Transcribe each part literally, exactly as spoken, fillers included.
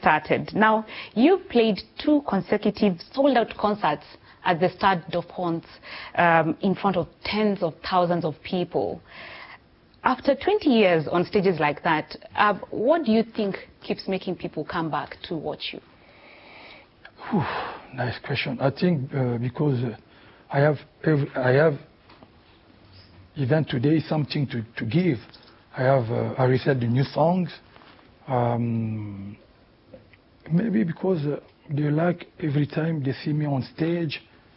started. Now, you played two consecutive sold-out concerts at the Stade de France um, in front of tens of thousands of people. After twenty years on stages like that, uh, what do you think keeps making people come back to watch you? Whew, nice question. I think uh, because uh, I have every, I have even today something to, to give. I have uh, I received the new songs. Um, maybe because uh, they like every time they see me on stage,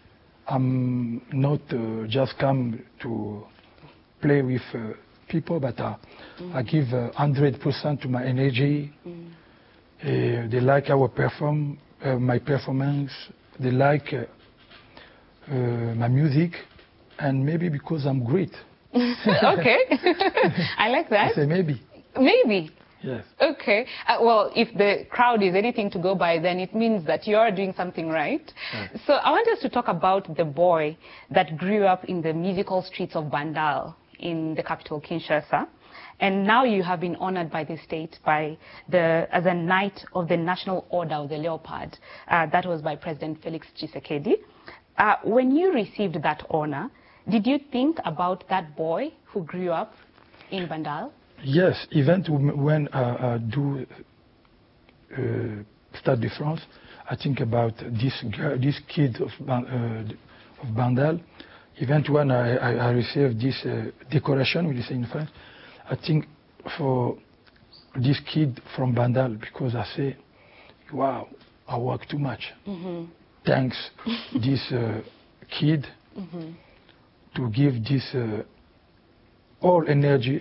I'm not uh, just come to play with uh, people, but uh, mm. I give uh, one hundred percent to my energy. Mm. Uh, they like our perform, uh, my performance. They like uh, uh, my music, and maybe because I'm great. Okay, I like that. I say maybe. Maybe. Yes. Okay. Uh, well, if the crowd is anything to go by, then it means that you are doing something right. Yes. So I want us to talk about the boy that grew up in the musical streets of Bandal in the capital, Kinshasa. And now you have been honored by the state by the, as a Knight of the National Order of the Leopard. Uh, that was by President Felix Tshisekedi. Uh, when you received that honor, did you think about that boy who grew up in Bandal? Yes, even when I uh, uh, do uh, Stade de France, I think about this girl, this kid of, uh, of Bandal. Even when I, I, I received this uh, decoration, we say in France, I think for this kid from Bandal, because I say, wow, I work too much. Mm-hmm. Thanks this uh, kid mm-hmm. to give this uh, all energy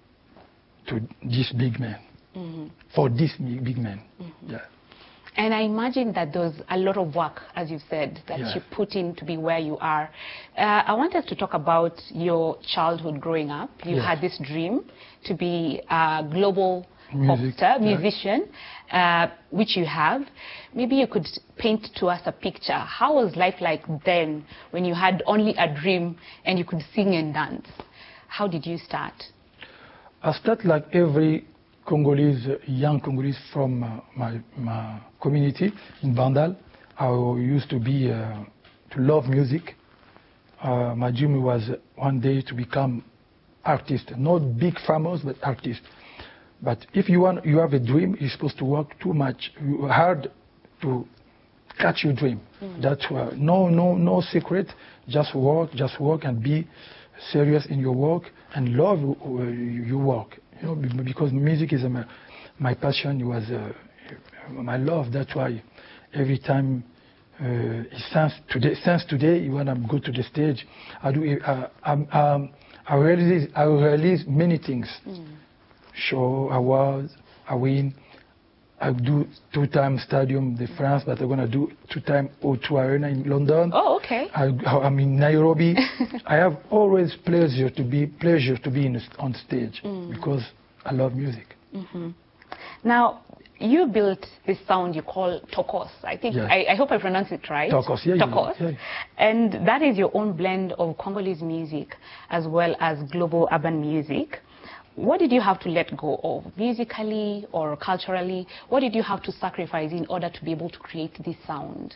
to this big man, mm-hmm. for this big man. Mm-hmm. Yeah. And I imagine that there's a lot of work, as you said, that yeah. you put in to be where you are. Uh, I want us to talk about your childhood growing up. You yes. had this dream to be a global Music, pop star, yeah. musician, uh, which you have. Maybe you could paint to us a picture. How was life like then when you had only a dream and you could sing and dance? How did you start? I start like every Congolese, uh, young Congolese from uh, my, my community in Bandal. I used to be, uh, to love music. Uh, my dream was one day to become artist, not big famous, but artist. But if you want, you have a dream, you're supposed to work too much, hard to catch your dream. Mm. That's why, no, no, no secret. Just work, just work, and be serious in your work and love uh, your work. You know, because music is uh, my, my passion. It was uh, my love. That's why every time uh, since today, since today, when I go to the stage, I do. Uh, um, um, I release, I release many things. Mm. Show, awards, I win. I do two-time Stadium de France, but I'm going to do two-time O two Arena in London. Oh, okay. I, I'm in Nairobi. I have always pleasure to be pleasure to be in, on stage mm. because I love music. Mm-hmm. Now, you built this sound you call Tokos. I think yes. I, I hope I pronounce it right. Tokos, yeah. Tokos. Yeah, yeah. And that is your own blend of Congolese music as well as global urban music. What did you have to let go of, musically or culturally? What did you have to sacrifice in order to be able to create this sound?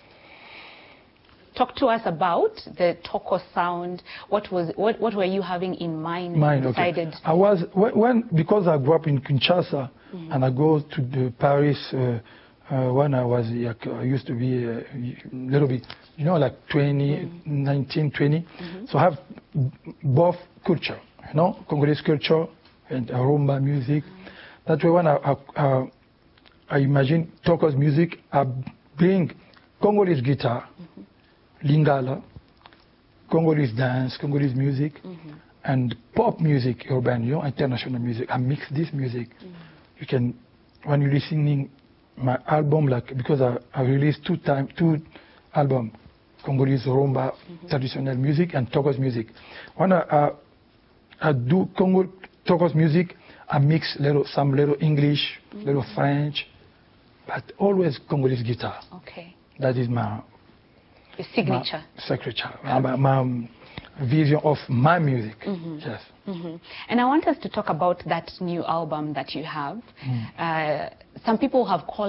Talk to us about the Tokos sound. What was what, what were you having in mind when you decided? Okay. I was when because I grew up in Kinshasa mm-hmm. and I go to the Paris uh, uh, when I was like, I used to be a little bit, you know, like twenty, mm-hmm. nineteen, twenty. Mm-hmm. So I have both culture. You know, Congolese culture and rumba music. Mm-hmm. That's why when I, I, uh, I imagine Tokos music, I bring Congolese guitar, mm-hmm. Lingala, Congolese dance, Congolese music, mm-hmm. and pop music, urban, you know, international music. I mix this music. Mm-hmm. You can, when you're listening my album, like because I, I released two time, two album, Congolese rumba, mm-hmm. traditional music, and Tokos music. When I, I I do Congo Tokos music. I mix little, some little English, mm-hmm. little French, but always Congolese guitar. Okay. That is my Your signature. My signature. My, my vision of my music. Mm-hmm. Yes. Mm-hmm. And I want us to talk about that new album that you have. Mm. Uh, some people have called